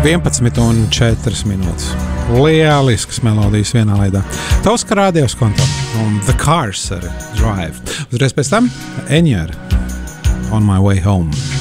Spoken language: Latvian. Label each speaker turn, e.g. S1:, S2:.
S1: 11,4 minūtes. Lielisks melodijas vienā laidā. Tauska rādījos konto un The Cars ar Drive. Uzreiz pēc tam Enya On My Way Home.